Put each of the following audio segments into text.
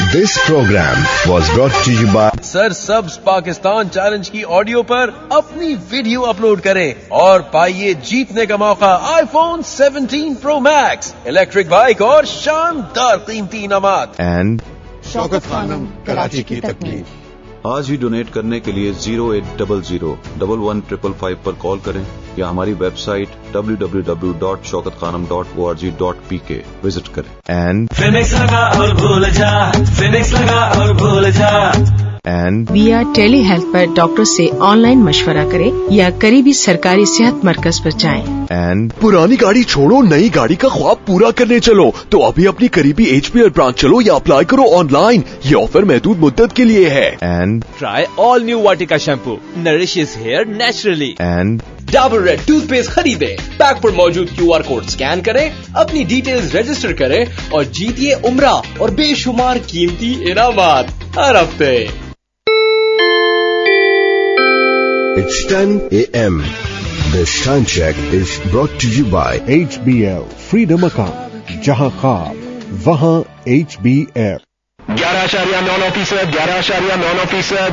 This program was brought to you by sir सब्ज Pakistan challenge की audio पर अपनी वीडियो अपलोड करें और पाइए जीतने का मौका iPhone 17 Pro Max, electric bike और शानदार कीमती इनामात। and शौकत खानम, कराची की तकलीफ। आज ही डोनेट करने के लिए 0800-115555 पर कॉल करें या हमारी वेबसाइट www.shaukatkhanam.org.pk विजिट करें। and फिनिक्स लगा और भूल जा, फिनिक्स लगा और भूल जा। and वीआर टेली हेल्थ पर डॉक्टर से ऑनलाइन मशवरा करें या करीबी सरकारी सेहत मरकज पर जाएं। and पुरानी गाड़ी छोड़ो, नई गाड़ी का ख्वाब पूरा करने चलो तो अभी अपनी करीबी HBL ब्रांच चलो या अप्लाई करो ऑनलाइन। ये ऑफर महदूद मुद्दत के लिए है। and Try all new Vatika shampoo, nourishes hair naturally. and Dabur red toothpaste खरीदें, पैक पर मौजूद QR कोड स्कैन करें, अपनी डिटेल्स रजिस्टर करें और जीतिए उम्रा और बेशुमार कीमती इनामात हर हफ्ते। it's 10 a.m. This time check is brought to you by HBL freedom account, जहां ख्वाब वहां HBL। 11.9%।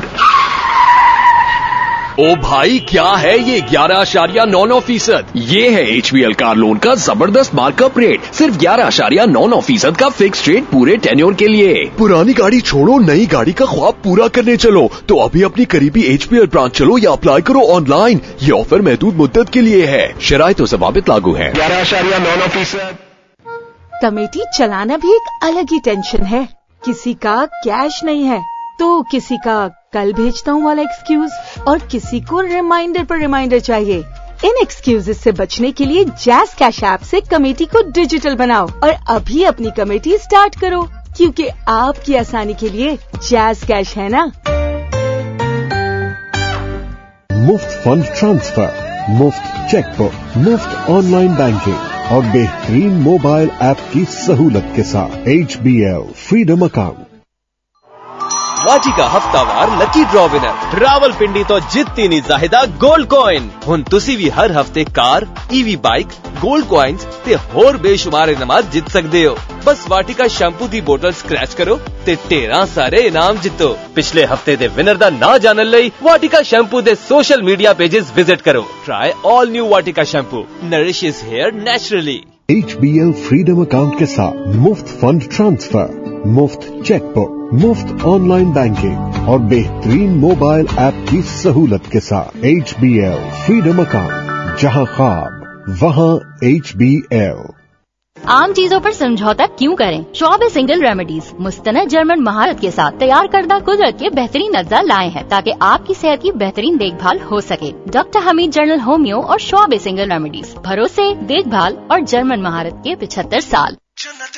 ओ भाई, क्या है ये 11.9%? ये है HBL कार लोन का जबरदस्त मार्कअप रेट, सिर्फ 11.9% का फिक्स रेट पूरे टेन्योर के लिए। पुरानी गाड़ी छोड़ो, नई गाड़ी का ख्वाब पूरा करने चलो तो अभी अपनी करीबी HBL ब्रांच चलो या अप्लाई करो ऑनलाइन। ये ऑफर महदूद मुद्दत के लिए है, शराइत व ज़वाबित लागू है। 11.9%। कमेटी चलाना भी एक अलग ही टेंशन है। किसी का कैश नहीं है तो किसी का कल भेजता हूँ वाला एक्सक्यूज, और किसी को रिमाइंडर पर रिमाइंडर चाहिए। इन एक्सक्यूजेस से बचने के लिए जैज़ कैश ऐप से कमेटी को डिजिटल बनाओ और अभी अपनी कमेटी स्टार्ट करो, क्योंकि आपकी आसानी के लिए जैज़ कैश है ना। मुफ्त फंड ट्रांसफर, मुफ्त चेकबुक, मुफ्त ऑनलाइन बैंकिंग और बेहतरीन मोबाइल ऐप की सहूलत के साथ HBL फ्रीडम अकाउंट। वाटिका हफ्तावार लकी ड्रॉ विनर रावलपिंडी तो जितनी नहीं जाहिदा गोल्ड कॉइन। हुन तुसी भी हर हफ्ते car, EV bike, gold coins ते होर बेशुमार इनामात जित सकदे हो। बस वाटिका शैम्पू दी बोतल स्क्रैच करो ते 13 सारे इनाम जितो। पिछले हफ्ते दे विनर दा ना जानन लई वाटिका शैम्पू दे सोशल मीडिया पेजेस विजिट करो। ट्राई ऑल न्यू वाटिका shampoo, nourishes hair naturally। HBL freedom account के साथ मुफ्त फंड ट्रांसफर, मुफ्त चेकबुक, मुफ्त ऑनलाइन बैंकिंग और बेहतरीन मोबाइल ऐप की सहूलत के साथ HBL फ्रीडम अकाउंट, जहां ख्वाब वहां HBL। आम चीजों पर समझौता क्यों करें? शॉबे सिंगल रेमेडीज मुस्तनद जर्मन महारत के साथ तैयार करदा कुदरत के बेहतरीन अज्जा लाए हैं ताकि आपकी सेहत की बेहतरीन देखभाल हो सके। डॉक्टर हमीद जनरल होमियो और शॉबे सिंगल रेमेडीज, भरोसे, देखभाल और जर्मन महारत के 75 साल।